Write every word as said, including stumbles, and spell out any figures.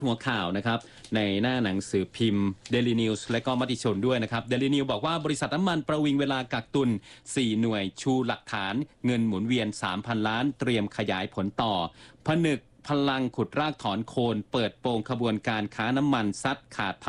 หัวข่าวนะครับในหน้าหนังสือพิมพ์ Daily News และก็มติชนด้วยนะครับ Daily News บอกว่าบริษัทน้ำมันประวิงเวลากักตุนสี่หน่วยชูหลักฐานเงินหมุนเวียน สามพัน ล้านเตรียมขยายผลต่อผนึกพลังขุดรากถอนโคนเปิดโปงขบวนการค้าน้ำมันซัดขาด